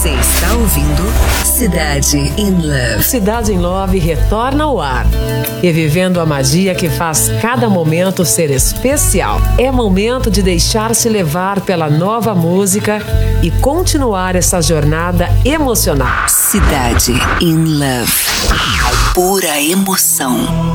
Você está ouvindo Cidade in Love. Cidade in Love retorna ao ar, revivendo a magia que faz cada momento ser especial. É momento de deixar-se levar pela nova música e continuar essa jornada emocional. Cidade in Love. Pura emoção.